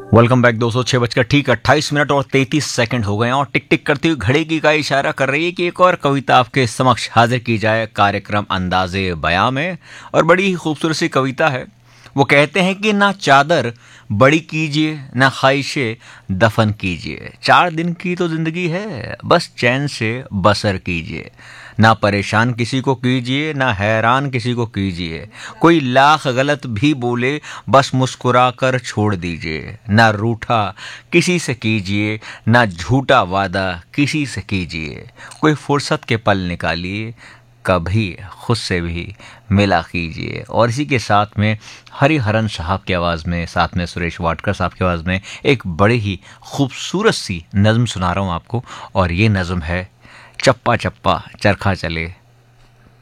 Welcome back दोस्तों। 6:28 और 33 second हो गए हैं और टिक टिक करती हुई घड़ी की का इशारा कर रही है कि एक और कविता आपके समक्ष हाजिर की जाए कार्यक्रम अंदाजे बयां में। और बड़ी ही खूबसूरत सी कविता है। वो कहते हैं कि ना चादर बड़ी कीजिए ना ख्वाहिशें दफन कीजिए, 4 दिन की तो जिंदगी है, बस चैन से बसर कीजिए। ना परेशान किसी को कीजिए ना हैरान किसी को कीजिए, कोई लाख गलत भी बोले बस मुस्कुरा कर छोड़ दीजिए। ना रूठा किसी से कीजिए ना झूठा वादा किसी से कीजिए, कोई फुर्सत के पल निकालिए कभी खुद से भी मिला कीजिए। और इसी के साथ में हरिहरन साहब की आवाज़ में, साथ में सुरेश वाडकर साहब की आवाज़ में एक बड़ी ही खूबसूरत सी नज़म सुना रहा हूँ आपको। और ये नज़म है चप्पा चप्पा चरखा चले